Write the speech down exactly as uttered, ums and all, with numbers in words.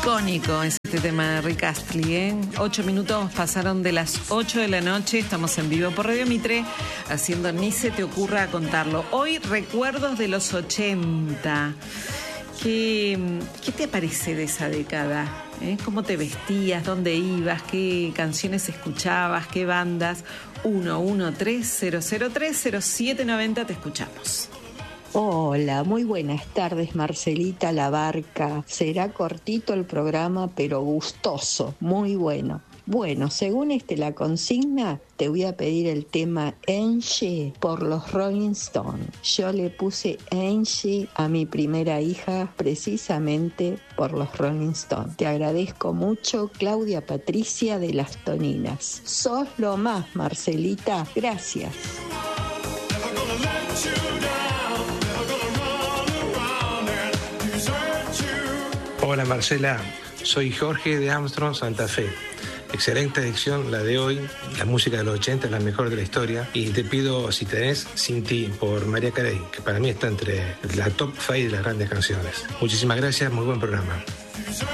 Icónico es este tema de Rick Astley, ¿eh? Ocho minutos pasaron de las ocho de la noche. Estamos en vivo por Radio Mitre, haciendo Ni se te ocurra contarlo. Hoy, recuerdos de los ochenta. ¿Qué, qué te parece de esa década? ¿Eh? ¿Cómo te vestías? ¿Dónde ibas? ¿Qué canciones escuchabas? ¿Qué bandas? uno uno tres cero cero tres cero siete nueve cero, te escuchamos. Hola, muy buenas tardes, Marcelita Labarca. Será cortito el programa, pero gustoso, muy bueno. Bueno, según este la consigna, te voy a pedir el tema Angie por los Rolling Stones. Yo le puse Angie a mi primera hija precisamente por los Rolling Stones. Te agradezco mucho, Claudia Patricia de Las Toninas. Sos lo más, Marcelita. Gracias. Hola Marcela, soy Jorge de Armstrong, Santa Fe. Excelente elección la de hoy, la música de los ochenta es la mejor de la historia. Y te pido, si tenés, Sin ti, por Mariah Carey, que para mí está entre la top cinco de las grandes canciones. Muchísimas gracias, muy buen programa.